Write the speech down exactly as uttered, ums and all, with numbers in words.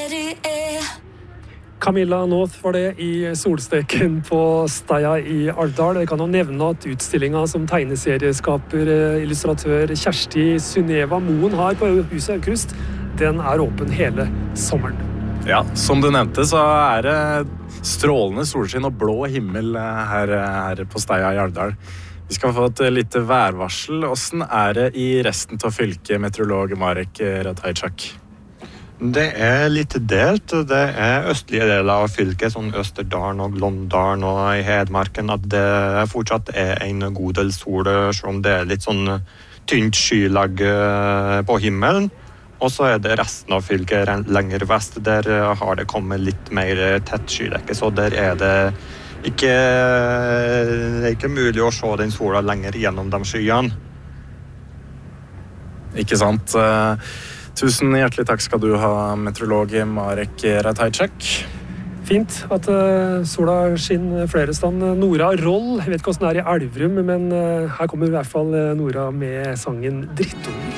Camilla North var det i solsteken på Steia i Alvdal. Jeg kan jo nevne at utstillingen som tegneserieskaper, illustratør Kjersti Synneva Moen har på Huset Aukrust, den er åpen hele sommeren. Ja, som du nevnte så er det strålende solskinn og blå himmel her, her på Steia i Alvdal. Vi skal få et lite værvarsel. Hvordan er det i resten av fylket, meteorolog Marek Ratajczak? Det er litt delt. Det er østlige deler av fylket, sånn Østerdalen og Glåmdalen og i Hedmarken, at det fortsatt er en god del sol, selv om det er litt sånn tynt skylag på himmelen. Og så er det resten av fylket lenger vest, der har det kommet litt mer tett skydekke, så der er det ikke, det er ikke mulig å se den sola lenger gjennom de skyene. Ikke sant? Tusen hjertelig takk skal du ha, meteorolog Marek Ratajczak. Fint at uh, sola skinner flere stand. Nora Roll, jeg vet ikke hvordan det er i Elverum, men uh, her kommer i hvert fall Nora med sangen Drittunge.